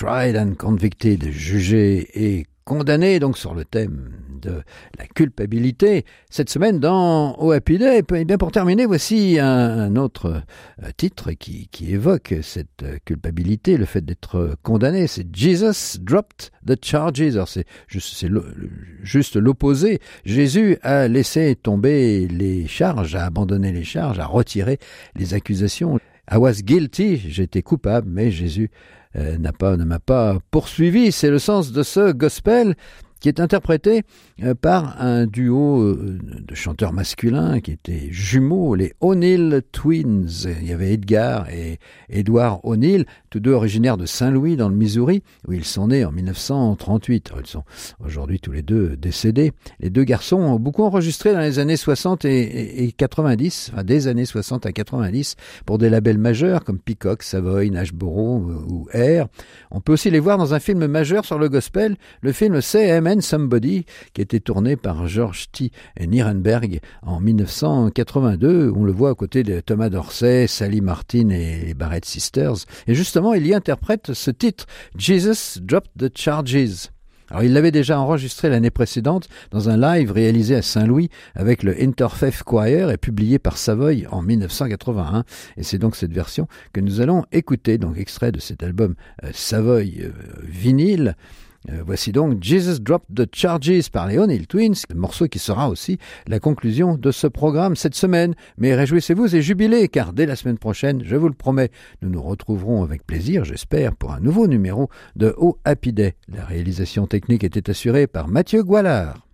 Tried and Convicted, jugé et condamné, donc sur le thème de la culpabilité. Cette semaine dans Oh Happy Day, et bien pour terminer, voici un autre titre qui évoque cette culpabilité, le fait d'être condamné. C'est Jesus Dropped the Charges. Alors c'est juste l'opposé. Jésus a laissé tomber les charges, a abandonné les charges, a retiré les accusations. I was guilty, j'étais coupable, mais Jésus ne m'a pas poursuivi. C'est le sens de ce gospel qui est interprété par un duo de chanteurs masculins qui étaient jumeaux, les O'Neill Twins. Il y avait Edgar et Edward O'Neill, tous deux originaires de Saint-Louis dans le Missouri, où ils sont nés en 1938. Alors, ils sont aujourd'hui tous les deux décédés. Les deux garçons ont beaucoup enregistré dans les années 60 et 90, enfin des années 60 à 90, pour des labels majeurs comme Peacock, Savoy, Nashboro ou Air. On peut aussi les voir dans un film majeur sur le gospel, le film Say Amen Somebody, qui a été tourné par George T. Nirenberg en 1982. On le voit à côté de Thomas Dorsey, Sally Martin et les Barrett Sisters. Et justement, il y interprète ce titre, Jesus Dropped the Charges. Alors, il l'avait déjà enregistré l'année précédente dans un live réalisé à Saint-Louis avec le Interfaith Choir et publié par Savoy en 1981. Et c'est donc cette version que nous allons écouter, donc extrait de cet album Savoy vinyle. Voici donc Jesus Dropped the Charges par les O'Neill Twins, le morceau qui sera aussi la conclusion de ce programme cette semaine. Mais réjouissez-vous et jubilez, car dès la semaine prochaine, je vous le promets, nous nous retrouverons avec plaisir, j'espère, pour un nouveau numéro de Oh Happy Day. La réalisation technique était assurée par Mathieu Goualard.